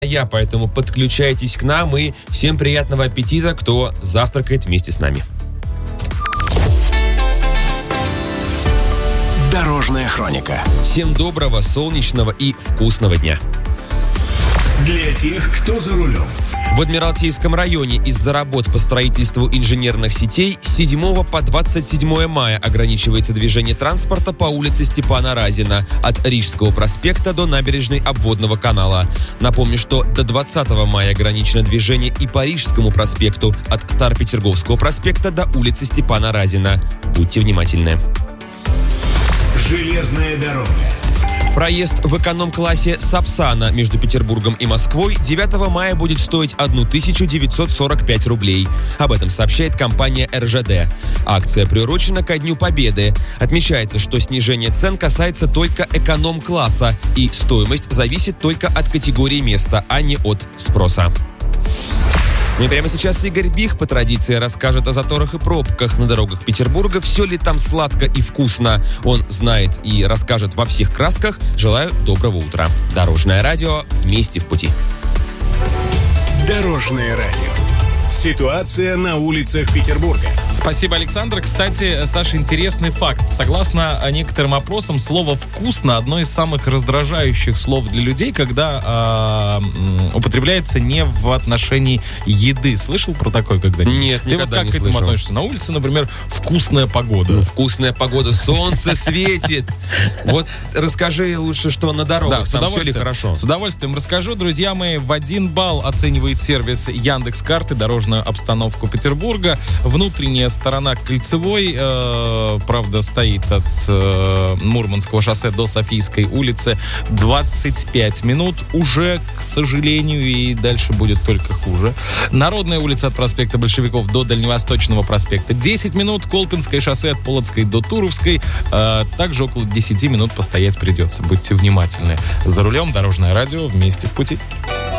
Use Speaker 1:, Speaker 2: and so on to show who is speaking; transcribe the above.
Speaker 1: Поэтому подключайтесь к нам и всем приятного аппетита, кто завтракает вместе с нами.
Speaker 2: Дорожная хроника.
Speaker 1: Всем доброго, солнечного и вкусного дня.
Speaker 2: Для тех, кто за рулем.
Speaker 1: В Адмиралтейском районе из-за работ по строительству инженерных сетей с 7 по 27 мая ограничивается движение транспорта по улице Степана Разина от Рижского проспекта до набережной Обводного канала. Напомню, что до 20 мая ограничено движение и по Рижскому проспекту от Старопетерговского проспекта до улицы Степана Разина. Будьте внимательны.
Speaker 2: Железная дорога.
Speaker 1: Проезд в эконом-классе Сапсана между Петербургом и Москвой 9 мая будет стоить 1945 рублей. Об этом сообщает компания РЖД. Акция приурочена ко Дню Победы. Отмечается, что снижение цен касается только эконом-класса, и стоимость зависит только от категории места, а не от спроса. Ну и прямо сейчас Игорь Бих по традиции расскажет о заторах и пробках на дорогах Петербурга. Все ли там сладко и вкусно? Он знает и расскажет во всех красках. Желаю доброго утра. Дорожное радио. Вместе в пути.
Speaker 2: Дорожное радио. Ситуация на улицах Петербурга.
Speaker 3: Спасибо, Александр. Кстати, Саша, интересный факт. Согласно некоторым опросам, слово «вкусно» одно из самых раздражающих слов для людей, когда употребляется не в отношении еды. Слышал про такое когда-нибудь?
Speaker 1: Нет, никогда
Speaker 3: как
Speaker 1: не
Speaker 3: к этому
Speaker 1: слышал.
Speaker 3: относишься? На улице, например, вкусная погода.
Speaker 1: Ну, вкусная погода, солнце светит. Вот расскажи лучше, что на дорогах,
Speaker 3: Да,
Speaker 1: там все ли хорошо?
Speaker 3: С удовольствием расскажу. Друзья мои, в 1 балл оценивает сервис Яндекс.Карты дорожную обстановку Петербурга. Внутренняя сторона Кольцевой, правда, стоит от Мурманского шоссе до Софийской улицы 25 минут. Уже, к сожалению, и дальше будет только хуже. Народная улица от проспекта Большевиков до Дальневосточного проспекта 10 минут. Колпинское шоссе от Полоцкой до Туровской. Также около 10 минут постоять придется. Будьте внимательны. За рулем. Дорожное радио. Вместе в пути.